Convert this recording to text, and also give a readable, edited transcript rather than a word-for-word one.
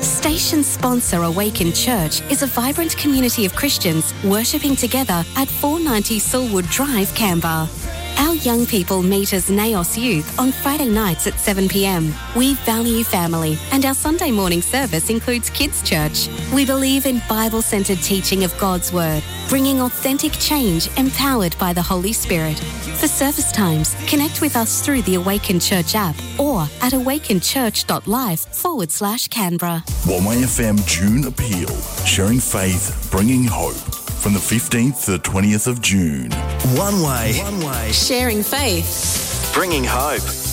Station sponsor Awaken Church is a vibrant community of Christians worshipping together at 490 Silwood Drive, Canberra. Our young people meet as Naos Youth on Friday nights at 7 p.m. We value family, and our Sunday morning service includes Kids Church. We believe in Bible-centred teaching of God's Word, bringing authentic change empowered by the Holy Spirit. For service times, connect with us through the Awaken Church app or at awakenchurch.live/Canberra. 1YFM June Appeal, sharing faith, bringing hope. From the 15th to the 20th of June. One Way. Sharing faith. Bringing hope.